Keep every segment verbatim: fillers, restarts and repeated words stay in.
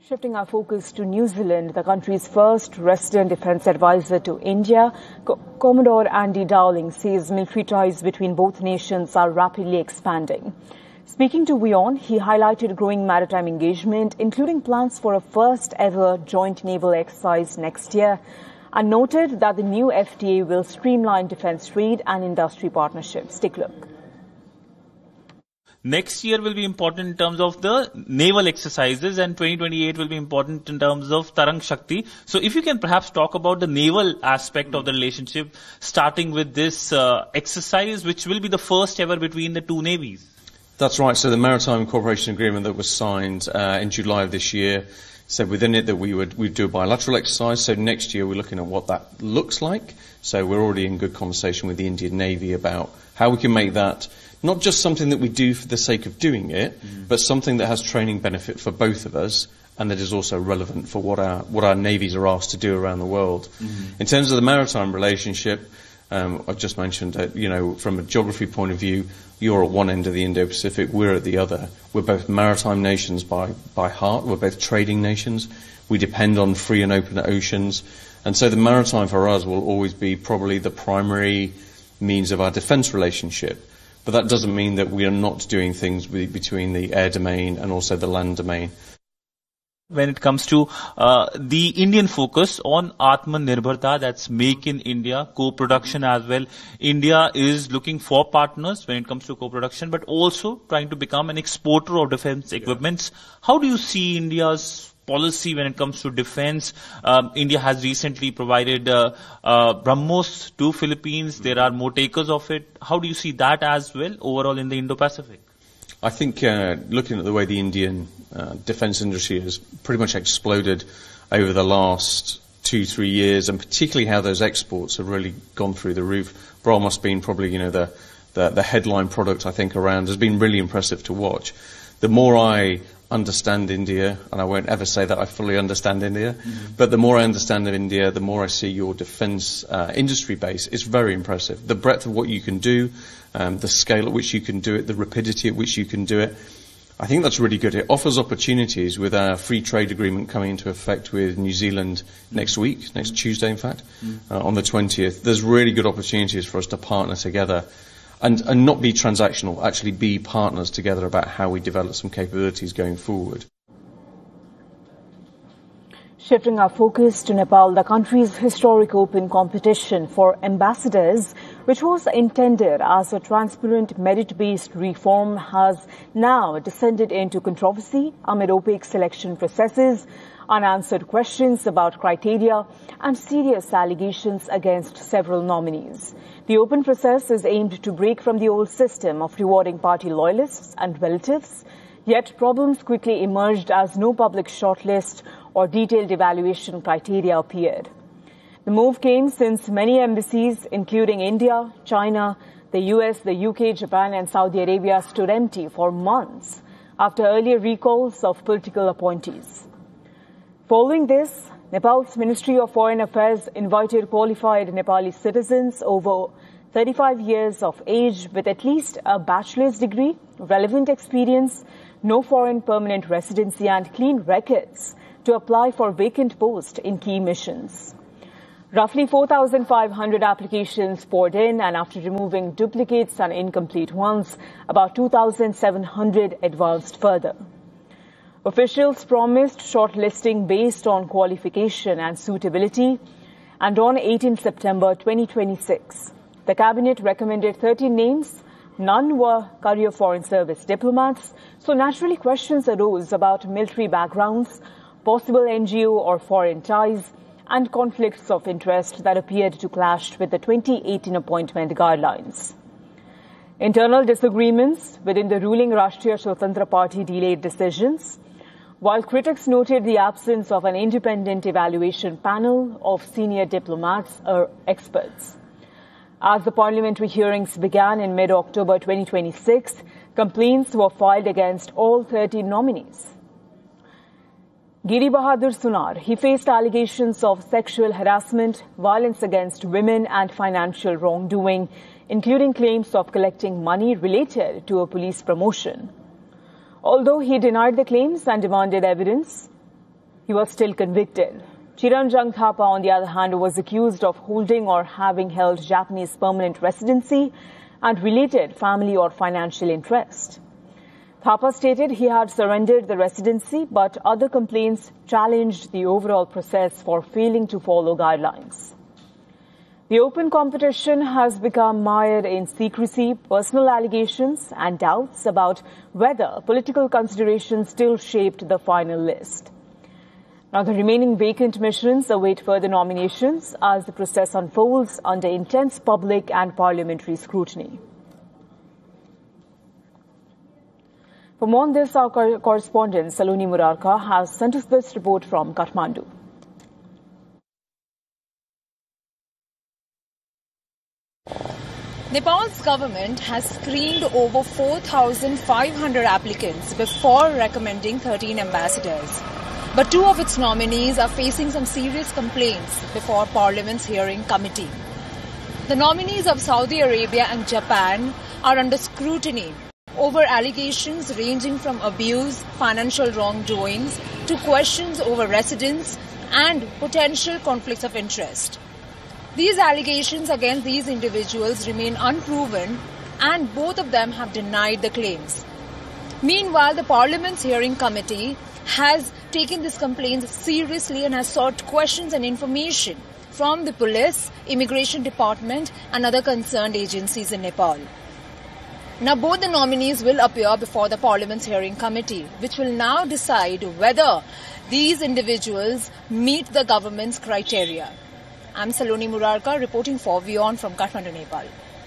Shifting our focus to New Zealand, the country's first resident defence advisor to India, Co Commodore Andy Dowling, says military ties between both nations are rapidly expanding. Speaking to WION, he highlighted growing maritime engagement, including plans for a first-ever joint naval exercise next year, and noted that the new F T A will streamline defence trade and industry partnerships. Take a look. Next year will be important in terms of the naval exercises, and twenty twenty-eight will be important in terms of Tarang Shakti. So if you can perhaps talk about the naval aspect of the relationship, starting with this uh, exercise, which will be the first ever between the two navies. That's right. So the Maritime Cooperation Agreement that was signed uh, in July of this year said within it that we would we'd do a bilateral exercise. So next year we're looking at what that looks like. So we're already in good conversation with the Indian Navy about how we can make that not just something that we do for the sake of doing it, mm. but something that has training benefit for both of us, and that is also relevant for what our what our navies are asked to do around the world. Mm. In terms of the maritime relationship, um, I've just mentioned that, you know, from a geography point of view, you're at one end of the Indo-Pacific, we're at the other. We're both maritime nations by, by heart, we're both trading nations. We depend on free and open oceans. And so the maritime for us will always be probably the primary means of our defence relationship. But that doesn't mean that we are not doing things with, between the air domain and also the land domain. When it comes to uh, the Indian focus on Atmanirbharta, that's Make in India, co-production as well. India is looking for partners when it comes to co-production, but also trying to become an exporter of defence equipments. How do you see India's policy when it comes to defense? Um, India has recently provided uh, uh, BrahMos to Philippines. There are more takers of it. How do you see that as well overall in the Indo-Pacific? I think uh, looking at the way the Indian uh, defence industry has pretty much exploded over the last two, three years, and particularly how those exports have really gone through the roof. BrahMos being probably, you know, the, the, the headline product I think around, has been really impressive to watch. The more I understand India, and I won't ever say that I fully understand India, mm-hmm. but the more I understand of India, the more I see your defence uh, industry base. It's very impressive. The breadth of what you can do, um, the scale at which you can do it, the rapidity at which you can do it. I think that's really good. It offers opportunities with our free trade agreement coming into effect with New Zealand next week, next Tuesday in fact, mm-hmm. uh, on the twentieth. There's really good opportunities for us to partner together. And, and not be transactional, actually be partners together about how we develop some capabilities going forward. Shifting our focus to Nepal, the country's historic open competition for ambassadors, which was intended as a transparent merit-based reform, has now descended into controversy amid opaque selection processes, unanswered questions about criteria, and serious allegations against several nominees. The open process is aimed to break from the old system of rewarding party loyalists and relatives, yet problems quickly emerged as no public shortlist or detailed evaluation criteria appeared. The move came since many embassies, including India, China, the U S, the U K, Japan and Saudi Arabia, stood empty for months after earlier recalls of political appointees. Following this, Nepal's Ministry of Foreign Affairs invited qualified Nepali citizens over thirty-five years of age with at least a bachelor's degree, relevant experience, no foreign permanent residency and clean records to apply for vacant posts in key missions. Roughly four thousand five hundred applications poured in, and after removing duplicates and incomplete ones, about two thousand seven hundred advanced further. Officials promised shortlisting based on qualification and suitability, and on eighteenth September twenty twenty-six, the cabinet recommended thirteen names. None were career foreign service diplomats, so naturally questions arose about military backgrounds, possible N G O or foreign ties, and conflicts of interest that appeared to clash with the twenty eighteen appointment guidelines. Internal disagreements within the ruling Rashtriya Swatantra Party delayed decisions, while critics noted the absence of an independent evaluation panel of senior diplomats or experts. As the parliamentary hearings began in mid-October twenty twenty-six, complaints were filed against all thirteen nominees. Giri Bahadur Sunar, he faced allegations of sexual harassment, violence against women and financial wrongdoing, including claims of collecting money related to a police promotion. Although he denied the claims and demanded evidence, He was still convicted. Chiranjang Thapa, on the other hand, was accused of holding or having held Japanese permanent residency and related family or financial interest. Thapa stated he had surrendered the residency, but other complaints challenged the overall process for failing to follow guidelines. The open competition has become mired in secrecy, personal allegations, and doubts about whether political considerations still shaped the final list. Now, the remaining vacant missions await further nominations as the process unfolds under intense public and parliamentary scrutiny. For more on this, our correspondent Saloni Murarka has sent us this report from Kathmandu. Nepal's government has screened over four thousand five hundred applicants before recommending thirteen ambassadors. But two of its nominees are facing some serious complaints before Parliament's hearing committee. The nominees of Saudi Arabia and Japan are under scrutiny over allegations ranging from abuse, financial wrongdoings, to questions over residence and potential conflicts of interest. These allegations against these individuals remain unproven, and both of them have denied the claims. Meanwhile, the Parliament's hearing committee has taken these complaints seriously and has sought questions and information from the police, immigration department and other concerned agencies in Nepal. Now, both the nominees will appear before the Parliament's hearing committee, which will now decide whether these individuals meet the government's criteria. I'm Saloni Murarka reporting for WION from Kathmandu, Nepal.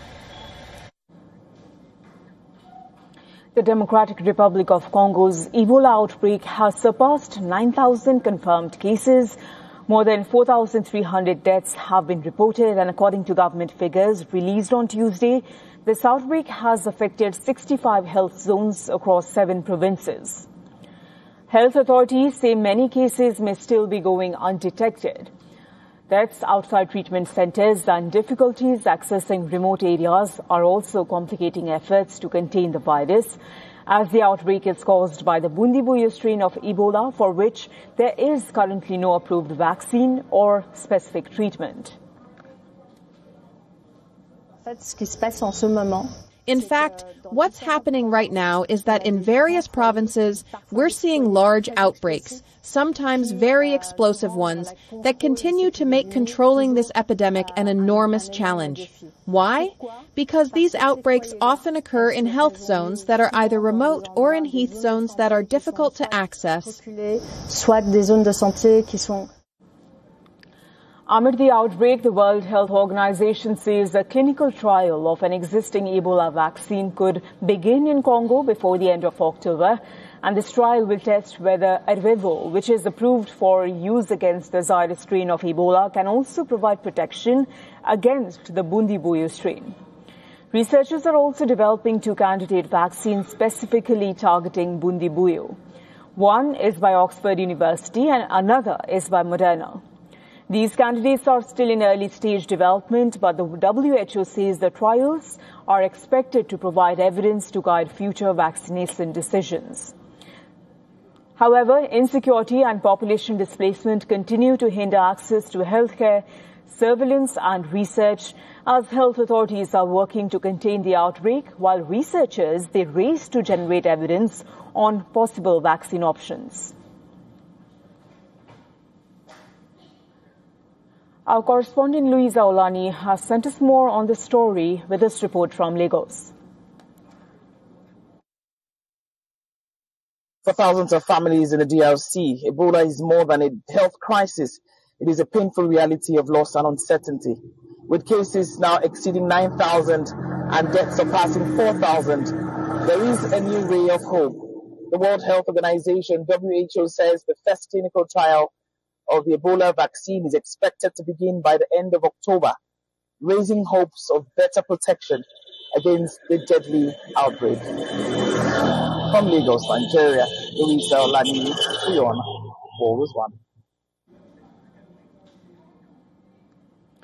The Democratic Republic of Congo's Ebola outbreak has surpassed nine thousand confirmed cases. More than four thousand three hundred deaths have been reported, and according to government figures released on Tuesday, this outbreak has affected sixty-five health zones across seven provinces. Health authorities say many cases may still be going undetected. Deaths outside treatment centers and difficulties accessing remote areas are also complicating efforts to contain the virus, as the outbreak is caused by the Bundibugyo strain of Ebola, for which there is currently no approved vaccine or specific treatment. In fact, what's happening right now is that in various provinces, we're seeing large outbreaks, sometimes very explosive ones, that continue to make controlling this epidemic an enormous challenge. Why? Because these outbreaks often occur in health zones that are either remote or in heath zones that are difficult to access. Amid the outbreak, the World Health Organization says a clinical trial of an existing Ebola vaccine could begin in Congo before the end of October. And this trial will test whether Ervebo, which is approved for use against the Zaire strain of Ebola, can also provide protection against the Bundibugyo strain. Researchers are also developing two candidate vaccines specifically targeting Bundibugyo. One is by Oxford University and another is by Moderna. These candidates are still in early stage development, but the W H O says the trials are expected to provide evidence to guide future vaccination decisions. However, insecurity and population displacement continue to hinder access to healthcare, surveillance and research, as health authorities are working to contain the outbreak, while researchers, they race to generate evidence on possible vaccine options. Our correspondent Louisa Olani has sent us more on this story with this report from Lagos. For thousands of families in the D R C, Ebola is more than a health crisis. It is a painful reality of loss and uncertainty. With cases now exceeding nine thousand and deaths surpassing four thousand, there is a new ray of hope. The World Health Organization, W H O, says the first clinical trial of the Ebola vaccine is expected to begin by the end of October, raising hopes of better protection against the deadly outbreak. From Lagos, Nigeria, Louisa Olani, WION, Always One.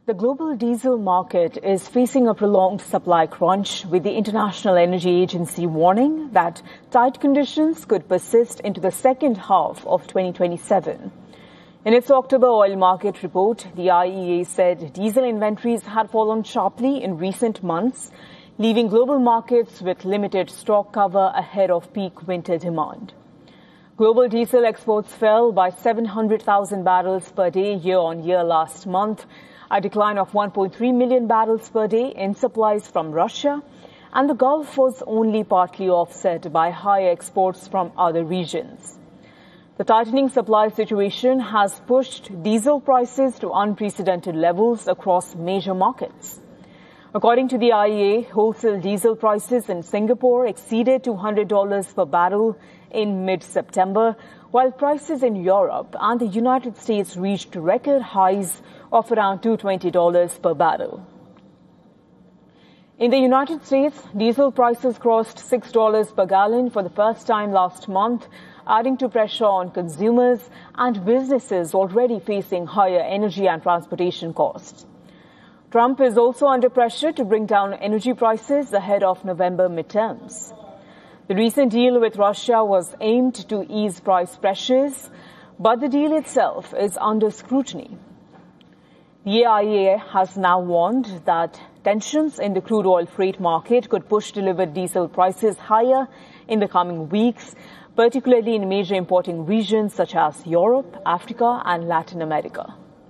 The global diesel market is facing a prolonged supply crunch, with the International Energy Agency warning that tight conditions could persist into the second half of twenty twenty-seven. In its October oil market report, the I E A said diesel inventories had fallen sharply in recent months, leaving global markets with limited stock cover ahead of peak winter demand. Global diesel exports fell by seven hundred thousand barrels per day year-on-year last month, a decline of one point three million barrels per day in supplies from Russia, and the Gulf was only partly offset by higher exports from other regions. The tightening supply situation has pushed diesel prices to unprecedented levels across major markets. According to the I E A, wholesale diesel prices in Singapore exceeded two hundred dollars per barrel in mid-September, while prices in Europe and the United States reached record highs of around two hundred twenty dollars per barrel. In the United States, diesel prices crossed six dollars per gallon for the first time last month, adding to pressure on consumers and businesses already facing higher energy and transportation costs. Trump is also under pressure to bring down energy prices ahead of November midterms. The recent deal with Russia was aimed to ease price pressures, but the deal itself is under scrutiny. The I E A has now warned that tensions in the crude oil freight market could push delivered diesel prices higher in the coming weeks, particularly in major importing regions such as Europe, Africa, and Latin America.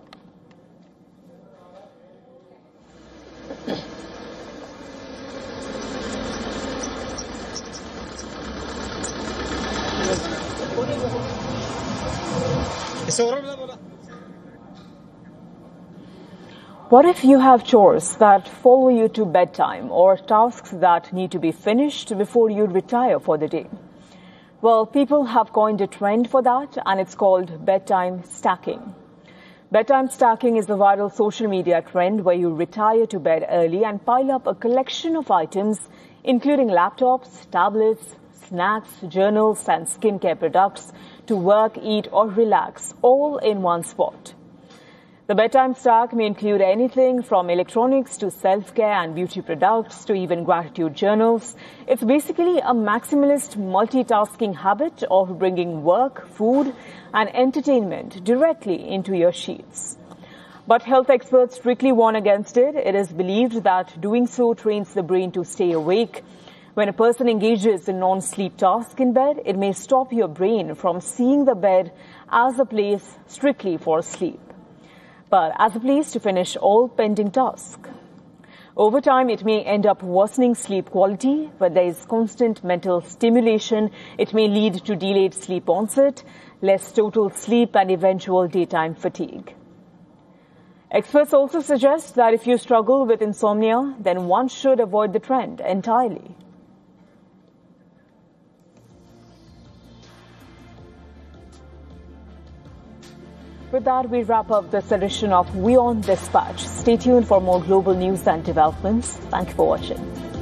What if you have chores that follow you to bedtime or tasks that need to be finished before you retire for the day? Well, people have coined a trend for that, and it's called bedtime stacking. Bedtime stacking is a viral social media trend where you retire to bed early and pile up a collection of items, including laptops, tablets, snacks, journals, and skincare products to work, eat, or relax, all in one spot. The bedtime stack may include anything from electronics to self-care and beauty products to even gratitude journals. It's basically a maximalist multitasking habit of bringing work, food, and entertainment directly into your sheets. But health experts strictly warn against it. It is believed that doing so trains the brain to stay awake. When a person engages in non-sleep tasks in bed, it may stop your brain from seeing the bed as a place strictly for sleep, but as a place to finish all pending tasks. Over time, it may end up worsening sleep quality. When there is constant mental stimulation, it may lead to delayed sleep onset, less total sleep, and eventual daytime fatigue. Experts also suggest that if you struggle with insomnia, then one should avoid the trend entirely. With that, we wrap up this edition of WION Dispatch. Stay tuned for more global news and developments. Thank you for watching.